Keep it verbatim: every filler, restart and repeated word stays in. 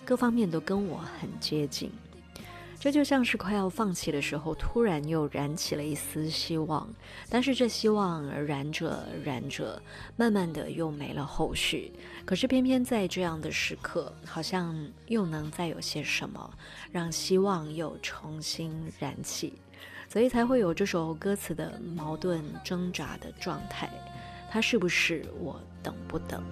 各方面都跟我很接近。这就像是快要放弃的时候，突然又燃起了一丝希望，但是这希望燃着燃着，慢慢的又没了后续。可是偏偏在这样的时刻，好像又能再有些什么，让希望又重新燃起，所以才会有这首歌词的矛盾挣扎的状态。它是不是我等不等？